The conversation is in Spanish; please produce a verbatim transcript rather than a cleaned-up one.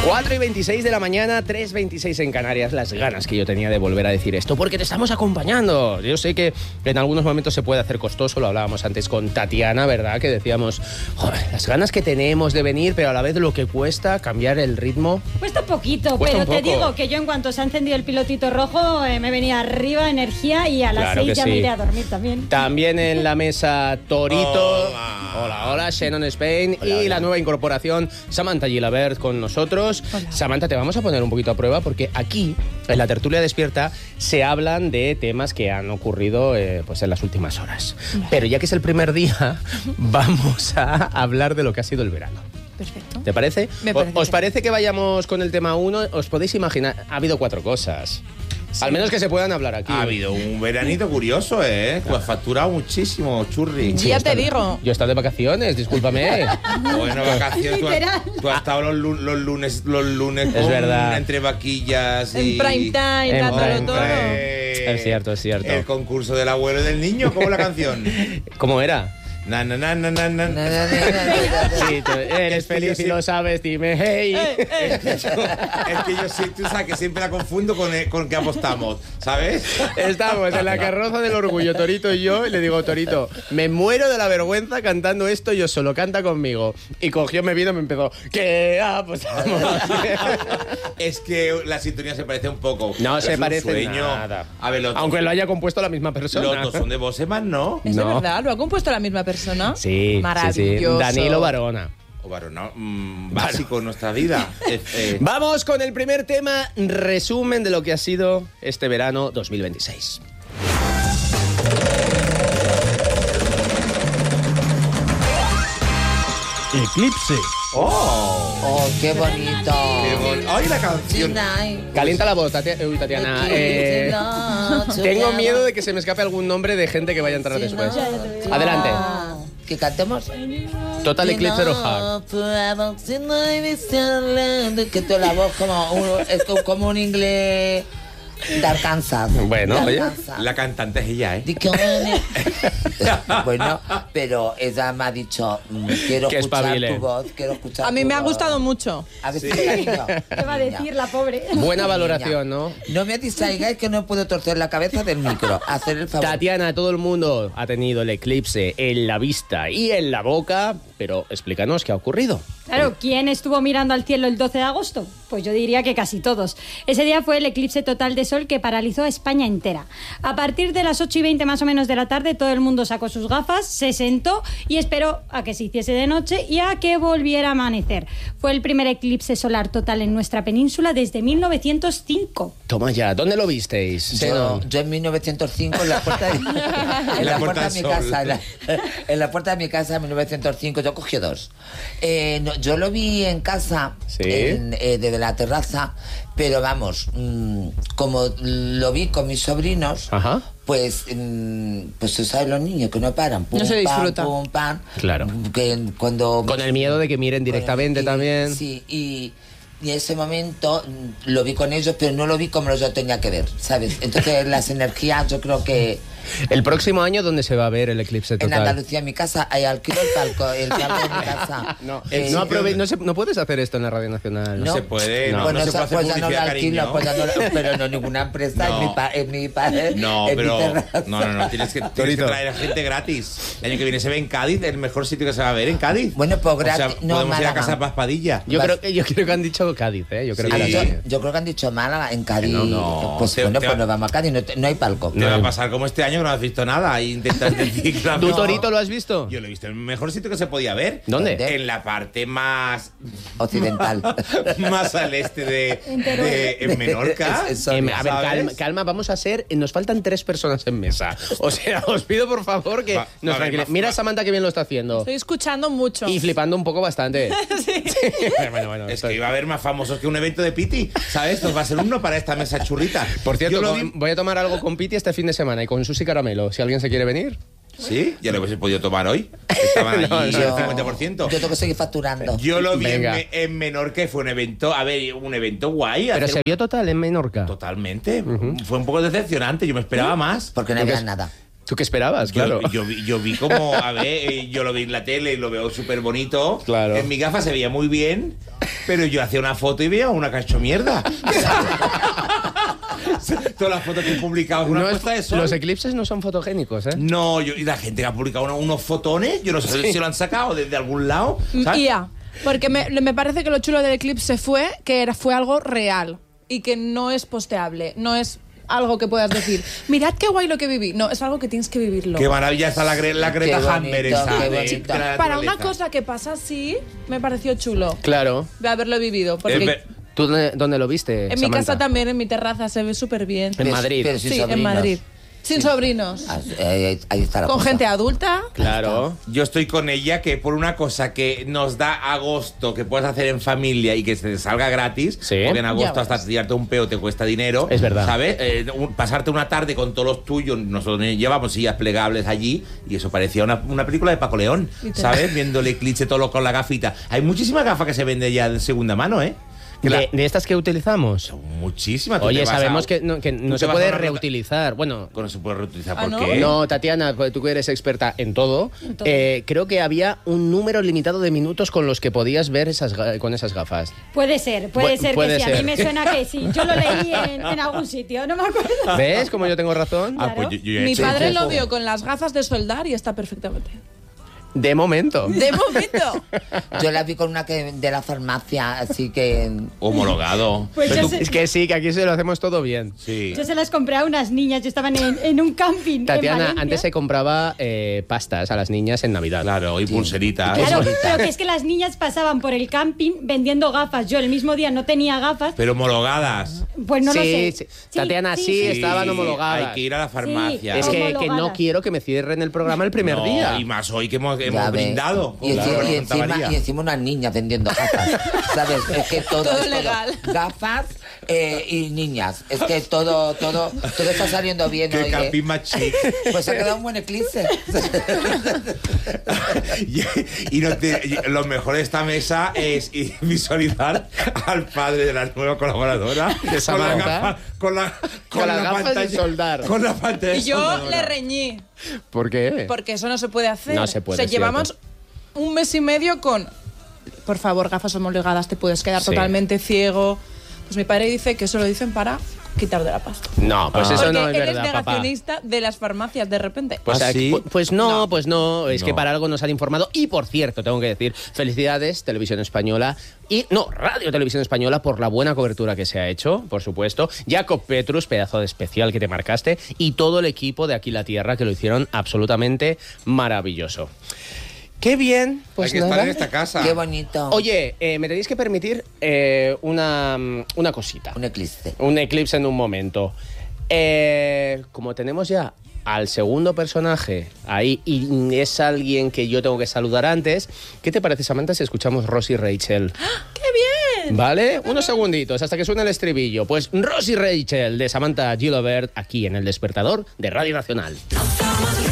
cuatro y veintiséis de la mañana, tres y veintiséis en Canarias. Las ganas que yo tenía de volver a decir esto, porque te estamos acompañando. Yo sé que en algunos momentos se puede hacer costoso, lo hablábamos antes con Tatiana, ¿verdad? Que decíamos, joder, las ganas que tenemos de venir, pero a la vez lo que cuesta cambiar el ritmo. Cuesta poquito, Cuesta pero un te poco. digo que yo en cuanto se ha encendido el pilotito rojo, eh, me venía arriba energía y a las Claro seis que ya sí. me iré a dormir también. También en la mesa Torito. Hola. Hola, hola, Shannon Spain. Hola, y hola. la nueva incorporación, Samantha Gilabert, con nosotros. Hola. Samantha, te vamos a poner un poquito a prueba porque aquí, en la tertulia despierta, se hablan de temas que han ocurrido eh, pues en las últimas horas. Pero ya que es el primer día, vamos a hablar de lo que ha sido el verano. Perfecto. ¿Te parece? Me O- parece ¿Os bien. parece que vayamos con el tema uno? ¿Os podéis imaginar? Ha habido cuatro cosas. Al menos que se puedan hablar aquí. Ha habido un veranito curioso, ¿eh? Tú has facturado muchísimo, churri. Sí, ya está- te digo. Yo he estado de vacaciones, discúlpame. Bueno, vacaciones. Tú has, Literal. tú has estado los, lu- los lunes, los lunes Es con- verdad. entre vaquillas y... En prime time, En dándolo prime todo. Eh, Es cierto, es cierto. El concurso del abuelo y del niño, ¿cómo la canción? ¿Cómo era? Na, na, na, na, na, na. Sí, tú eres Es que feliz yo y lo sí- sabes, dime hey. Es que yo, es que yo sí, tú sabes que siempre la confundo con, el- con que apostamos, ¿sabes? Estamos en la carroza del orgullo, Torito y yo, y le digo, Torito, me muero de la vergüenza cantando esto yo solo, canta conmigo. Y cogió, me vino y me empezó, ¿qué apostamos? Es que la sintonía se parece un poco. No Es se un parece sueño. nada. A ver, los dos- Aunque lo haya compuesto la misma persona. los dos son de Boseman, ¿no? ¿Es de No. verdad? ¿Lo ha compuesto la misma persona? Sí, sí, Maravilloso. sí. Danilo Barona. O varón, no, mm, básico en nuestra vida. Es, eh, Vamos con el primer tema, resumen de lo que ha sido este verano dos mil veintiséis. Eclipse. ¡Oh! Oh, qué bonito. Qué bon- ¡Ay, la canción! Calienta la voz, Tati- uy, Tatiana. Eh, tengo miedo de que se me escape algún nombre de gente que vaya a entrar después. Adelante. Que cantemos. Total Eclipse of Heart. Que toda la voz como un, es como un inglés de Arkansas. Bueno, De oye. Arkansas. La cantante es ella, ¿eh? Di que- Bueno, pero ella me ha dicho, mm, quiero Que escuchar espabile. tu voz, quiero escuchar A mí tu me ha voz. gustado mucho. A ver si cariño. ¿Qué va a decir la pobre? Buena Niña. valoración, ¿no? No me distraigáis que no puedo torcer la cabeza del micro. Hacer el favor. Tatiana, todo el mundo ha tenido el eclipse en la vista y en la boca, pero explícanos qué ha ocurrido. Claro, ¿quién estuvo mirando al cielo el doce de agosto? Pues yo diría que casi todos. Ese día fue el eclipse total de sol que paralizó a España entera. A partir de las ocho y veinte más o menos de la tarde, todo el mundo sacó sus gafas, se sentó y esperó a que se hiciese de noche y a que volviera a amanecer. Fue el primer eclipse solar total en nuestra península desde mil novecientos cinco. Toma ya, ¿dónde lo visteis? Yo, Zenon? yo en mil novecientos cinco en la puerta de, en la puerta de mi casa, en la, en la puerta de mi casa en mil novecientos cinco yo cogí dos. Eh, no, yo lo vi en casa, Sí. en, eh, desde la terraza, pero vamos, mm, como lo vi con mis sobrinos, Ajá. pues, mm, pues tú sabes los niños que no paran, pum, No se pam, disfruta. pum, pam, Claro. que cuando Con el miedo de que miren directamente y- también. Sí, y, y en ese momento mm, lo vi con ellos, pero no lo vi como yo tenía que ver, ¿sabes? Entonces las energías, yo creo que El próximo año, ¿dónde se va a ver el eclipse en total? Andalucía, en mi casa, hay alquilo el palco, el palco de mi casa. No, Eh, no, aprove- no, se- no puedes hacer esto en la Radio Nacional. No se puede, no, Pues no se puede hacer pues ya no lo publicidad, alquilo, cariño. pues ya no lo- pero no ninguna empresa, No. en mi pa, en mi pa- No, en mi pero. terraza. No, no, no. Tienes que, tienes que Torito. traer a gente gratis. El año que viene se ve en Cádiz, el mejor sitio que se va a ver en Cádiz. Bueno, pues O sea, gratis. No, podemos ir a Málaga. casa Paspadilla. Yo Vas- creo, que, yo creo que han dicho Cádiz, ¿eh? Yo creo Sí. que Yo, sí. yo creo que han dicho Málaga, en Cádiz. No, no. Pues Te- bueno, te- pues nos vamos a Cádiz, no, te- no hay palco. Te va a pasar como este año que no has visto nada y intentas decir que ¿Tú, no. Torito, lo has visto? Yo lo he visto en el mejor sitio que se podía ver. ¿Dónde? En la parte más. Occidental. más al este de. de- en Menorca. Es- es- Em, a ver, ¿sabes? calma, calma, vamos a ser. Nos faltan tres personas en mesa. O sea, os pido por favor que Va- nos a ver, tranquile- va- Mira va- a Samantha que bien lo está haciendo. Estoy escuchando mucho. Y flipando un poco bastante. Sí. bueno, bueno, Es esto- que iba a haber más famosos que un evento de Piti, ¿sabes? Nos va a ser uno para esta mesa churrita. Por cierto, Yo lo con- vi- voy a tomar algo con Piti este fin de semana y con Susi Caramelo. Si alguien se quiere venir. Sí, ya lo hubiese podido tomar hoy. Estaban No, allí no. el cincuenta por ciento. Yo tengo que seguir facturando. Yo lo vi en, Venga. Me- en Menorca y fue un evento, a ver, un evento guay. Pero hacer se vio total en Menorca. Totalmente. Fue un poco decepcionante, yo me esperaba más. Porque no Porque había es- nada. ¿Tú qué esperabas? Yo, Claro. yo, vi, yo vi como, a ver, eh, yo lo vi en la tele y lo veo súper bonito. Claro. En mi gafa se veía muy bien, Pero yo hacía una foto y veía una cacho mierda. Todas las fotos que he publicado es una No es- puesta de sol. los eclipses no son fotogénicos, ¿eh? No, yo, y la gente que ha publicado uno- unos fotones, yo no sé Sí. si lo han sacado desde algún lado. ¿sabes? Y ya, porque me, me parece que lo chulo del eclipse fue que era, fue algo real y que no es posteable, no es algo que puedas decir, mirad qué guay lo que viví. No, es algo que tienes que vivirlo. Qué maravilla está la, Gre- la Greta Qué bonito, Thunberg esa. qué de- bonito. de la Para una naturaleza. cosa que pasa así, me pareció chulo Claro. de haberlo vivido. Porque Es ver- ¿Tú dónde, dónde lo viste, en mi Samantha? casa también, en mi terraza, se ve súper bien. En Madrid. Pero sin Sí, en sobrinos. Madrid. Sin sobrinos. Ah, eh, ahí está la Con cosa. gente adulta. Claro. Yo estoy con ella que por una cosa que nos da agosto, que puedes hacer en familia y que se te salga gratis, Sí. porque en Ya agosto ves. hasta tirarte un peo te cuesta dinero. Es verdad. ¿Sabes? Eh, un- pasarte una tarde con todos los tuyos, nosotros llevamos sillas plegables allí y eso parecía una, una película de Paco León, Literal. ¿sabes? Viendo el eclipse todo con la gafita. Hay muchísimas gafas que se venden ya de segunda mano, ¿eh? Que la- De, de estas que utilizamos. Son muchísimas. Tú Oye, te vas sabemos a- que no, que tú no te se vas a puede una rueda- reutilizar. Bueno, No se puede reutilizar, Ah, ¿por ¿no? qué? no, Tatiana, pues tú que eres experta en todo, todo. eh, creo que había un número limitado de minutos con los que podías ver esas, ga- con esas gafas. Puede ser, puede Bu- ser puede que sí. A ser. mí me suena que sí. Yo lo leí en, en algún sitio, no me acuerdo. ¿Ves cómo yo tengo razón? Ah, pues yo, yo ya he Mi hecho padre un lo poco. vio con las gafas de soldar y está perfectamente. De momento. De momento. Yo la vi con una que de la farmacia, así que... Homologado. Pues Pero yo tú- sé- Es que sí, que aquí se lo hacemos todo bien. Sí. Yo se las compré a unas niñas, yo estaban en, en un camping. en Tatiana, Valencia. antes se compraba eh, pastas a las niñas en Navidad. Claro, y pulseritas. Claro, bonita. pero que es que las niñas pasaban por el camping vendiendo gafas. Yo el mismo día no tenía gafas, Pero homologadas. pues no sí, lo sé. sí. Tatiana, sí, estaban homologadas. Hay que ir a la farmacia. Sí, Es que, que homologadas. no quiero que me cierren el programa el primer No, día. Y más hoy que hemos, Ya hemos ves. brindado. Y, con enci- la y Santa encima, María. y encima unas niñas vendiendo gafas. ¿Sabes? Es que todo, Todo es todo. legal. Gafas eh, y niñas. Es que todo, todo, todo está saliendo bien. Qué oye. camping más chic. Pues ha quedado un buen eclipse. y y no te- y lo mejor de esta mesa es i- visualizar al padre de la nueva colaboradora De con la Samantha. gafa- con la Con las gafas de soldar. con la pantalla Y yo soldadora. le reñí. ¿Por qué? Porque eso no se puede hacer. No se puede, O sea, es llevamos cierto. un mes y medio con. Por favor, gafas homologadas, te puedes quedar Sí. totalmente ciego. Pues mi padre dice que eso lo dicen para quitar de la pasta. No, pues Ah. eso Porque no es él verdad, es papá. negacionista de las farmacias de repente. Pues, ¿Ah, aquí- sí? pu- pues no, No. pues no, es No. que para algo nos han informado. Y por cierto, tengo que decir, felicidades, Televisión Española, y no, Radio Televisión Española, por la buena cobertura que se ha hecho, por supuesto. Jacob Petrus, pedazo de especial que te marcaste, y todo el equipo de Aquí la Tierra, que lo hicieron absolutamente maravilloso. Qué bien, pues Hay que nada. estar en esta casa. Qué bonito. Oye, eh, me tenéis que permitir eh, una, mm, una cosita. Un eclipse. Un eclipse en un momento. Eh, como tenemos ya al segundo personaje ahí y es alguien que yo tengo que saludar antes, ¿qué te parece, Samantha, si escuchamos Ross y Rachel? ¡Qué bien! ¿Vale? Unos segunditos hasta que suene el estribillo. Pues Ross y Rachel de Samantha Gilbert aquí en El Despertador de Radio Nacional.